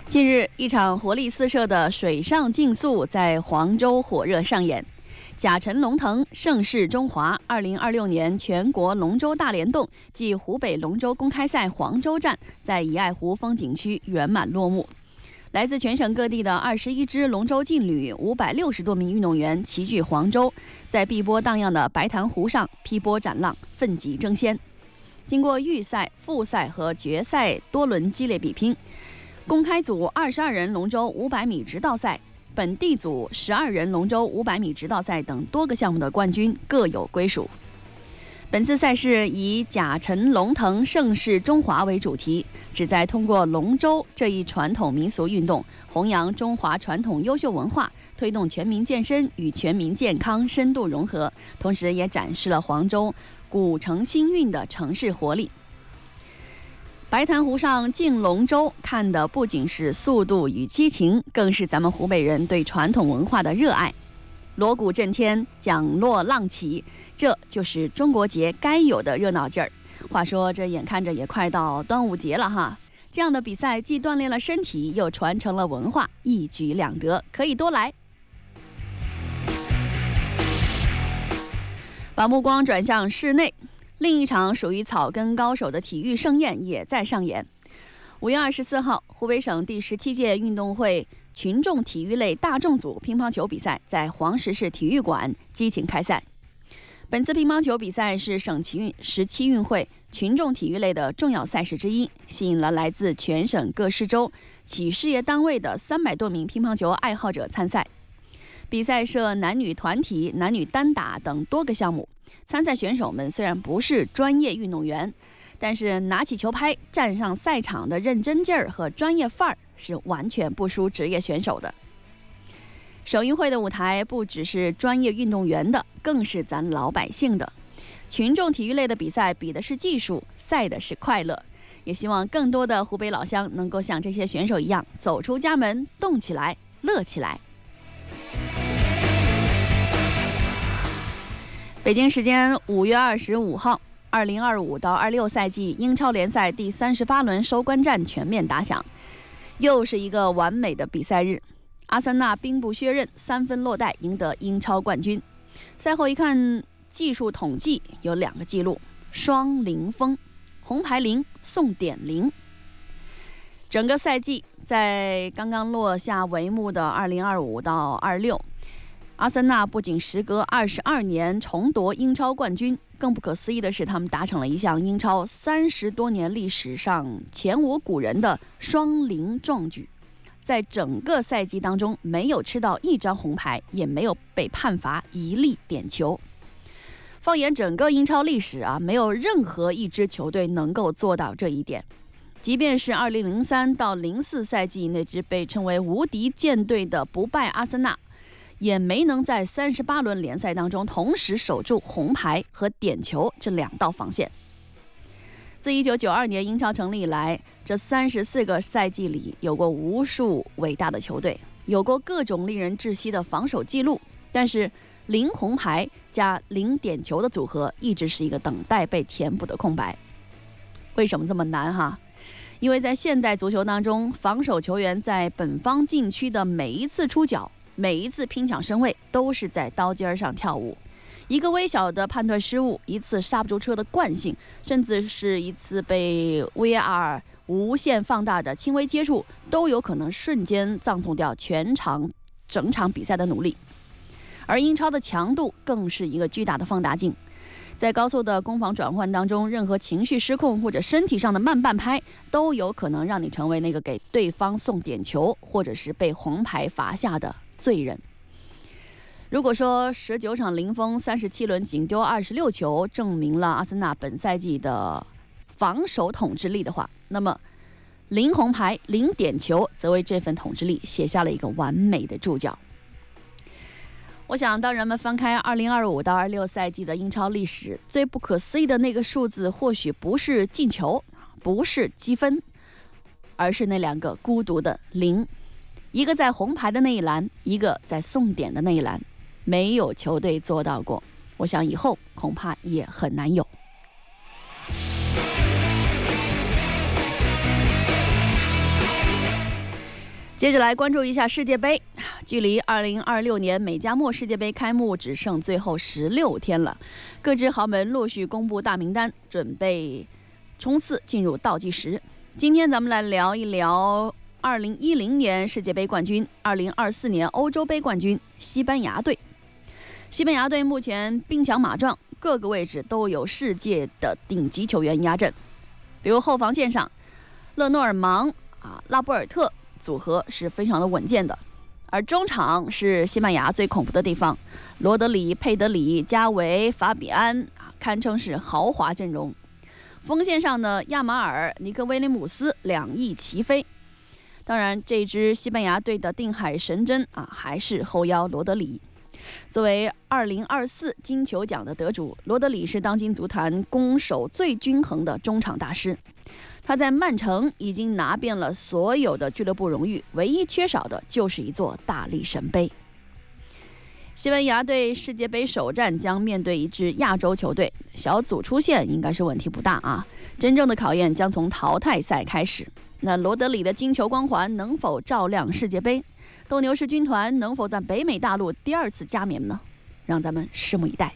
近日，一场活力四射的水上竞速在黄州火热上演。甲辰龙腾，盛世中华2026年全国龙舟大联动暨湖北龙舟公开赛黄州站在怡爱湖风景区圆满落幕。来自全省各地的21支龙舟劲旅，560多名运动员齐聚黄州，在碧波荡漾的白潭湖上劈波斩浪，奋楫争先。经过预赛、复赛和决赛多轮激烈比拼，公开组22人龙舟500米直道赛、本地组12人龙舟500米直道赛等多个项目的冠军各有归属。本次赛事以甲辰龙腾，盛世中华为主题，旨在通过龙舟这一传统民俗运动，弘扬中华传统优秀文化，推动全民健身与全民健康深度融合，同时也展示了黄州古城新韵的城市活力。白潭湖上竞龙舟，看的不仅是速度与激情，更是咱们湖北人对传统文化的热爱。锣鼓震天，桨落浪起，这就是中国节该有的热闹劲儿。话说，这眼看着也快到端午节了哈，这样的比赛既锻炼了身体，又传承了文化，一举两得，可以多来。把目光转向室内，另一场属于草根高手的体育盛宴也在上演。5月24号，湖北省第17届运动会群众体育类大众组乒乓球比赛在黄石市体育馆激情开赛。本次乒乓球比赛是省17运会群众体育类的重要赛事之一，吸引了来自全省各市州企事业单位的300多名乒乓球爱好者参赛。比赛设男女团体、男女单打等多个项目。参赛选手们虽然不是专业运动员，但是拿起球拍站上赛场的认真劲儿和专业范儿是完全不输职业选手的。省运会的舞台不只是专业运动员的，更是咱老百姓的。群众体育类的比赛比的是技术，赛的是快乐。也希望更多的湖北老乡能够像这些选手一样，走出家门，动起来，乐起来。北京时间5月25号，2025到26赛季英超联赛第38轮收官战全面打响，又是一个完美的比赛日。阿森纳兵不血刃，3分落袋赢得英超冠军。赛后一看技术统计，有2个记录：双零封，红牌0，送点0。整个赛季在刚刚落下帷幕的2025到26。阿森纳不仅时隔22年重夺英超冠军，更不可思议的是，他们达成了一项英超30多年历史上前无古人的双零壮举，在整个赛季当中没有吃到1张红牌，也没有被判罚1粒点球。放眼整个英超历史没有任何一支球队能够做到这一点。即便是2003到04赛季那支被称为无敌舰队的不败阿森纳，也没能在38轮联赛当中同时守住红牌和点球这2道防线。自1992年英超成立以来，这34个赛季里，有过无数伟大的球队，有过各种令人窒息的防守记录，但是0红牌加0点球的组合一直是一个等待被填补的空白。为什么这么难哈？因为在现代足球当中，防守球员在本方禁区的每一次出脚，每一次拼抢身位，都是在刀尖上跳舞。一个微小的判断失误，一次刹不住车的惯性，甚至是一次被 VAR 无限放大的轻微接触，都有可能瞬间葬送掉整场比赛的努力。而英超的强度更是一个巨大的放大镜，在高速的攻防转换当中，任何情绪失控或者身体上的慢半拍，都有可能让你成为那个给对方送点球，或者是被红牌罚下的罪人。如果说19场零封37轮仅丢26球证明了阿森纳本赛季的防守统治力的话，那么0红牌0点球则为这份统治力写下了一个完美的注脚。我想当人们翻开2025到26赛季的英超历史，最不可思议的那个数字或许不是进球，不是积分，而是那2个孤独的0，一个在红牌的那一栏，一个在送点的那一栏，没有球队做到过，我想以后恐怕也很难有。 接着来关注一下世界杯，距离2026年美加墨世界杯开幕只剩最后16天了，各支豪门陆续公布大名单，准备冲刺进入倒计时。今天咱们来聊一聊2010年世界杯冠军、2024年欧洲杯冠军西班牙队。西班牙队目前兵强马壮，各个位置都有世界的顶级球员压阵，比如后防线上，勒诺尔芒、拉波尔特组合是非常的稳健的，而中场是西班牙最恐怖的地方，罗德里、佩德里、加维、法比安堪称是豪华阵容。锋线上呢，亚马尔、尼克威廉姆斯两翼齐飞。当然，这支西班牙队的定海神针还是后腰罗德里。作为2024金球奖的得主，罗德里是当今足坛攻守最均衡的中场大师。他在曼城已经拿遍了所有的俱乐部荣誉，唯一缺少的就是一座大力神杯。西班牙队世界杯首战将面对一支亚洲球队，小组出线应该是问题不大啊。真正的考验将从淘汰赛开始。那罗德里的金球光环能否照亮世界杯？斗牛士军团能否在北美大陆第2次加冕呢？让咱们拭目以待。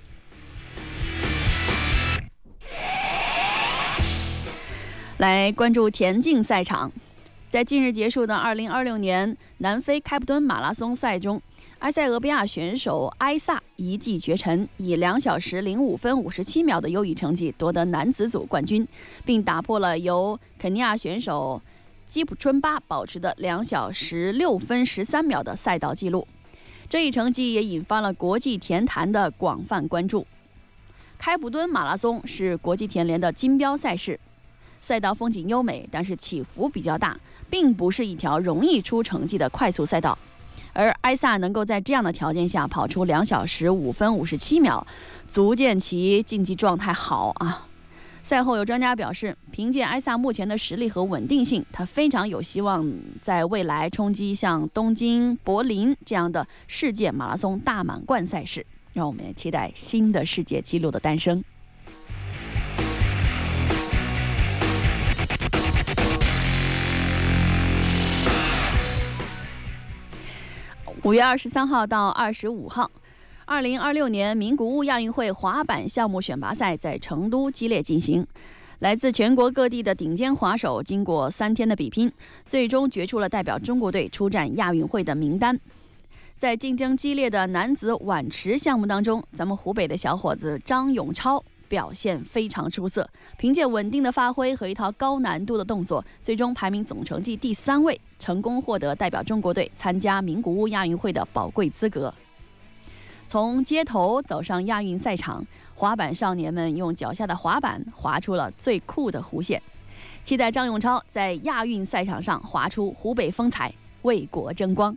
来关注田径赛场，在近日结束的2026年南非开普敦马拉松赛中，埃塞俄比亚选手埃萨一骑绝尘，以2小时05分57秒的优异成绩夺得男子组冠军，并打破了由肯尼亚选手基普春巴保持的2小时6分13秒的赛道纪录。这一成绩也引发了国际田坛的广泛关注。开普敦马拉松是国际田联的金标赛事，赛道风景优美，但是起伏比较大，并不是一条容易出成绩的快速赛道。而埃萨能够在这样的条件下跑出2小时5分57秒，足见其竞技状态好啊。赛后有专家表示，凭借埃萨目前的实力和稳定性，他非常有希望在未来冲击像东京、柏林这样的世界马拉松大满贯赛事。让我们也期待新的世界纪录的诞生。5月23号到25号，2026年名古屋亚运会滑板项目选拔赛在成都激烈进行。来自全国各地的顶尖滑手经过3天的比拼，最终决出了代表中国队出战亚运会的名单。在竞争激烈的男子碗池项目当中，咱们湖北的小伙子张永超表现非常出色，凭借稳定的发挥和一套高难度的动作，最终排名总成绩第3位，成功获得代表中国队参加名古屋亚运会的宝贵资格。从街头走上亚运赛场，滑板少年们用脚下的滑板滑出了最酷的弧线，期待张永超在亚运赛场上滑出湖北风采，为国争光。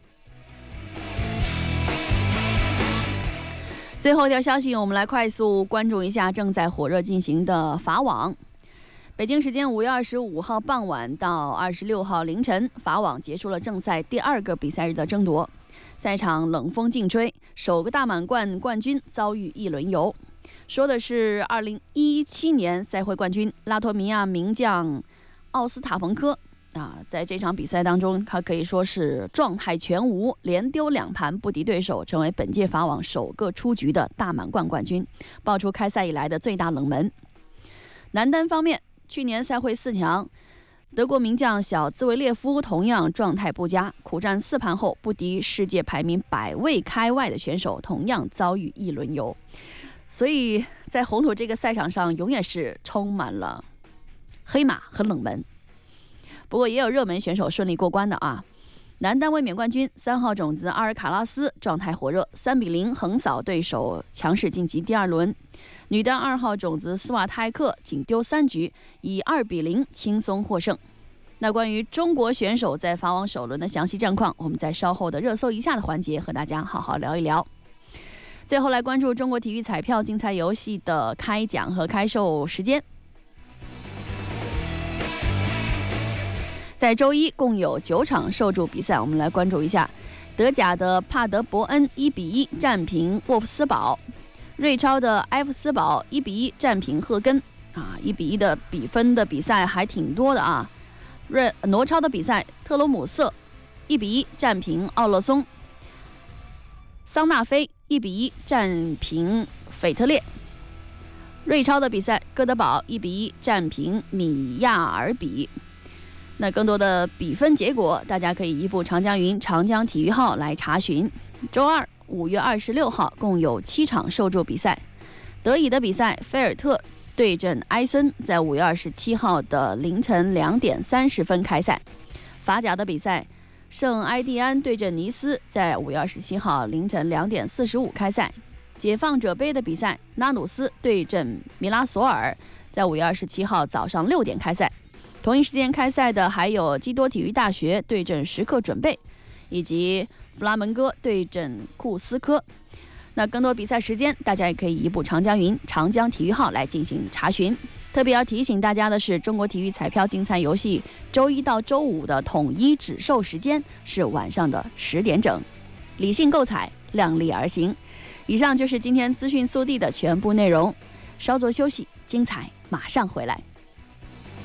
最后一条消息，我们来快速关注一下正在火热进行的法网。北京时间5月25号傍晚到26号凌晨，法网结束了正赛第2个比赛日的争夺。赛场冷风劲吹，首个大满贯冠军遭遇一轮游。说的是2017年赛会冠军拉脱维亚名将奥斯塔彭科在这场比赛当中，他可以说是状态全无，连丢2盘不敌对手，成为本届法网首个出局的大满贯冠军，爆出开赛以来的最大冷门。男单方面，去年赛会4强，德国名将小兹维列夫同样状态不佳，苦战4盘后不敌世界排名100位开外的选手，同样遭遇一轮游。所以在红土这个赛场上，永远是充满了黑马和冷门。不过也有热门选手顺利过关的啊。男单卫冕冠军3号种子阿尔卡拉斯状态火热，3比0横扫对手，强势晋级第2轮。女单2号种子斯瓦泰克仅丢3局，以2比0轻松获胜。那关于中国选手在法网首轮的详细战况，我们在稍后的热搜一下的环节和大家好好聊一聊。最后来关注中国体育彩票竞猜游戏的开奖和开售时间。在周一共有9场受注比赛，我们来关注一下。德甲的帕德伯恩1比1战平沃夫斯堡，瑞超的埃弗斯堡1比1战平赫根1比1的比分的比赛还挺多的啊。挪超的比赛，特罗姆瑟 1-1战平奥勒松，桑纳菲1-1战平斐特列。瑞超的比赛，哥德堡1-1战平米亚尔比。那更多的比分结果，大家可以移步长江云长江体育号来查询。周二5月26号共有7场受注比赛。德乙的比赛，菲尔特对阵埃森，在5月27号的凌晨2点30分开赛。法甲的比赛，圣埃蒂安对阵尼斯，在5月27号凌晨2点45开赛。解放者杯的比赛，拉努斯对阵米拉索尔，在5月27号早上6点开赛。同一时间开赛的还有基多体育大学对阵时刻准备，以及弗拉门戈对阵库斯科。那更多比赛时间，大家也可以移步长江云长江体育号来进行查询。特别要提醒大家的是，中国体育彩票竞猜游戏周一到周五的统一指售时间是晚上的10点整，理性购彩，量力而行。以上就是今天资讯速递的全部内容，稍作休息，精彩马上回来。